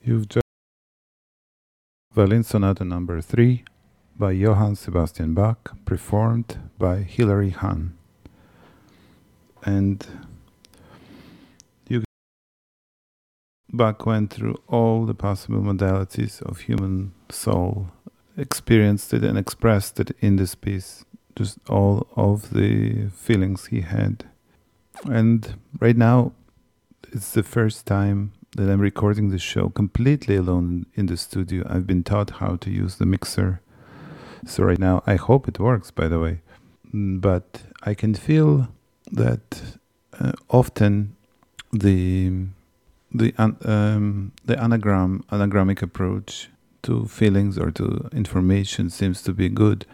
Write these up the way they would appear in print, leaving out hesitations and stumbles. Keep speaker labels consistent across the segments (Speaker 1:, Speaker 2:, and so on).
Speaker 1: You've just Violin Sonata Number 3 by Johann Sebastian Bach, performed by Hilary Hahn. And Bach went through all the possible modalities of human soul, experienced it and expressed it in this piece, just all of the feelings he had. And right now, it's the first time that I'm recording the show completely alone in the studio. I've been taught how to use the mixer. So right now, I hope it works, by the way. But I can feel that often the anagrammic approach to feelings or to information seems to be good.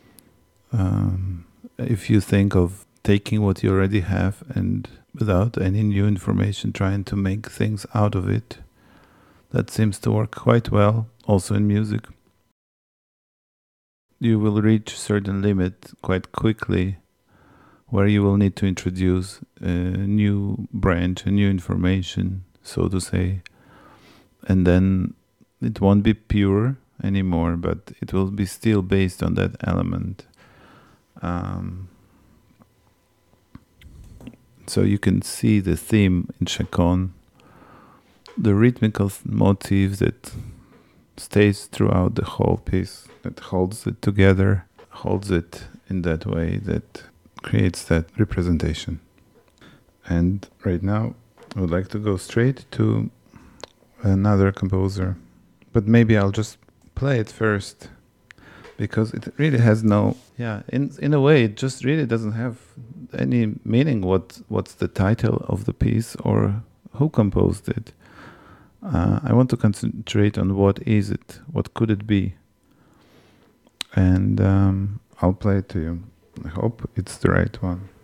Speaker 1: If you think of taking what you already have and without any new information trying to make things out of it, that seems to work quite well also in music. You will reach a certain limit quite quickly where you will need to introduce a new branch, a new information, so to say, and then it won't be pure anymore, but it will be still based on that element. So you can see the theme in Chaconne, the rhythmical motif that stays throughout the whole piece, that holds it together, holds it in that way, that creates that representation. And right now, I would like to go straight to another composer, but maybe I'll just play it first, because it really has no, in a way, it just really doesn't have any meaning what's the title of the piece or who composed it. I want to concentrate on what is it, what could it be, and I'll play it to you. I hope it's the right one.